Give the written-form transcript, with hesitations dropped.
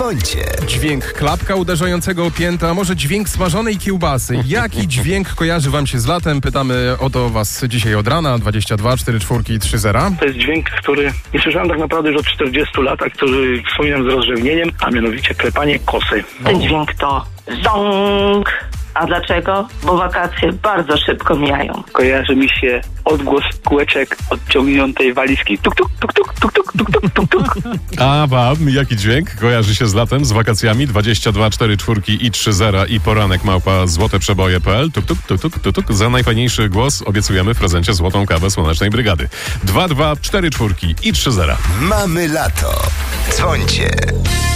Dzwońcie. Dźwięk klapka uderzającego o pięta, a może dźwięk smażonej kiełbasy. Jaki dźwięk kojarzy wam się z latem? Pytamy o to was dzisiaj od rana. 22 44 30. To jest dźwięk, który nie słyszałem tak naprawdę już od 40 lat, a który wspominam z rozrzewnieniem, a mianowicie klepanie kosy. Ten dźwięk to ząg. A dlaczego? Bo wakacje bardzo szybko mijają. Kojarzy mi się odgłos kółeczek odciągniętej walizki. Tuk, tuk, tuk, tuk, tuk, tuk, tuk, tuk, tuk, tuk. A wam jaki dźwięk kojarzy się z latem, z wakacjami? 22 44 i 30 i poranek małpa złoteprzeboje.pl. Tuk, tuk, tuk, tuk, tuk, tuk. Za najfajniejszy głos obiecujemy w prezencie złotą kawę Słonecznej Brygady. 22 44 i 30. Mamy lato. Dzwońcie.